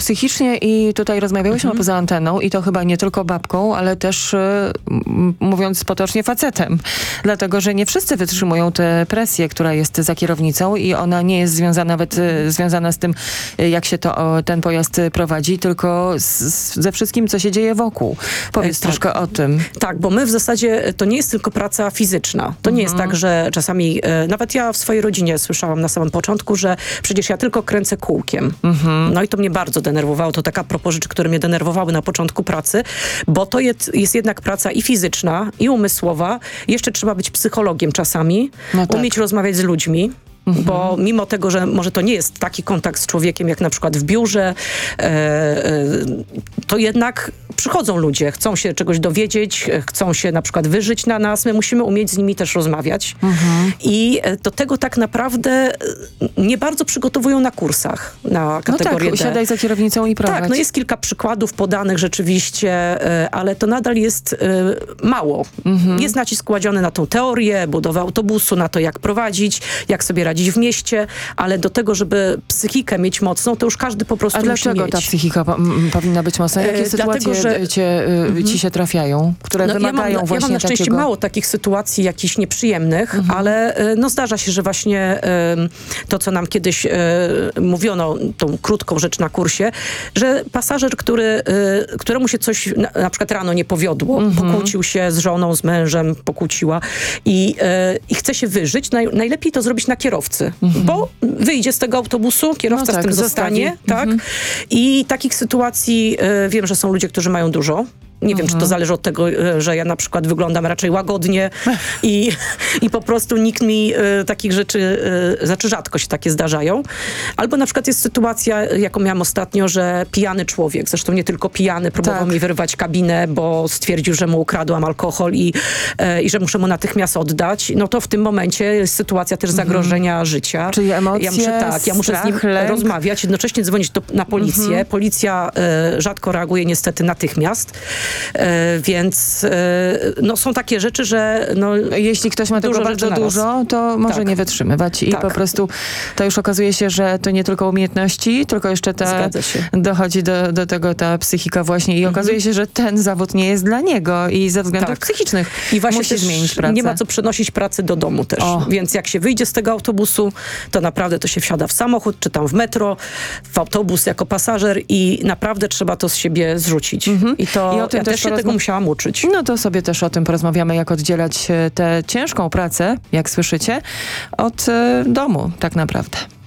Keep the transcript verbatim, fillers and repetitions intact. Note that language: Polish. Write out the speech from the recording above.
psychicznie i tutaj rozmawiałyśmy Mhm. poza anteną i to chyba nie tylko babką, ale też e, m, mówiąc potocznie facetem. Dlatego, że nie wszyscy wytrzymują tę presję, która jest za kierownicą i ona nie jest związana nawet e, związana z tym, e, jak się to, o, ten pojazd prowadzi, tylko z, z, ze wszystkim, co się dzieje wokół. Powiedz E, tak. troszkę o tym. Tak, bo my w zasadzie, to nie jest tylko praca fizyczna. To nie jest tak, że czasami, e, nawet ja w swojej rodzinie słyszałam na samym początku, że przecież ja tylko kręcę kółkiem. No i to mnie bardzo denerwowało. To taka propos rzeczy, które mnie denerwowały na początku pracy, bo to jest, jest jednak praca i fizyczna, i umysłowa. Jeszcze trzeba być psychologiem czasami, No tak. umieć rozmawiać z ludźmi. Bo mimo tego, że może to nie jest taki kontakt z człowiekiem jak na przykład w biurze, e, e, to jednak przychodzą ludzie, chcą się czegoś dowiedzieć, chcą się na przykład wyżyć na nas. My musimy umieć z nimi też rozmawiać. I do tego tak naprawdę nie bardzo przygotowują na kursach na No kategorię tak, D. siadaj za kierownicą i prowadź. Tak, no jest kilka przykładów podanych rzeczywiście, e, ale to nadal jest e, mało. Jest nacisk kładziony na tą teorię, budowę autobusu, na to jak prowadzić, jak sobie radzić w mieście, ale do tego, żeby psychikę mieć mocną, to już każdy po prostu A musi dlaczego mieć. ta psychika po, m, powinna być mocna? Jakie E, sytuacje dlatego, że- cię, y, ci się trafiają, które No, ja, mam, wymagają ja właśnie mam na szczęście takiego... mało takich sytuacji jakichś nieprzyjemnych, ale e, no zdarza się, że właśnie e, to, co nam kiedyś e, mówiono, tą krótką rzecz na kursie, że pasażer, który, e, któremu się coś na, na przykład rano nie powiodło, pokłócił się z żoną, z mężem, pokłóciła i, e, i chce się wyżyć, naj, najlepiej to zrobić na kierowcy, bo wyjdzie z tego autobusu, kierowca No tak, z tym zostawi. zostanie, tak? I takich sytuacji e, wiem, że są ludzie, którzy mają dużo. Nie wiem, czy to zależy od tego, e, że ja na przykład wyglądam raczej łagodnie i, i po prostu nikt mi e, takich rzeczy, e, znaczy rzadko się takie zdarzają. Albo na przykład jest sytuacja, jaką miałam ostatnio, że pijany człowiek, zresztą nie tylko pijany, próbował Tak. mi wyrwać kabinę, bo stwierdził, że mu ukradłam alkohol i, e, i że muszę mu natychmiast oddać. No to w tym momencie jest sytuacja też zagrożenia życia. Czyli emocje, ja muszę, tak, ja muszę z nim strach, lęk. rozmawiać, jednocześnie dzwonić do, na policję. Policja e, rzadko reaguje niestety natychmiast. E, więc e, no, są takie rzeczy, że no, Jeśli ktoś ma tego dużo bardzo rzeczy naraz. dużo, to może Tak. nie wytrzymywać. I Tak. po prostu to już okazuje się, że to nie tylko umiejętności, tylko jeszcze ta, Zgadza się. dochodzi do, do tego ta psychika właśnie. I okazuje się, że ten zawód nie jest dla niego i ze względów Tak. psychicznych I właśnie musi też zmienić pracę. nie ma co przenosić pracy do domu też. O. Więc jak się wyjdzie z tego autobusu, to naprawdę to się wsiada w samochód, czy tam w metro, w autobus jako pasażer i naprawdę trzeba to z siebie zrzucić. I to I o tym ja też też się porozma- tego musiałam uczyć. No to sobie też o tym porozmawiamy, jak oddzielać e, tę ciężką pracę, jak słyszycie, od e, domu tak naprawdę.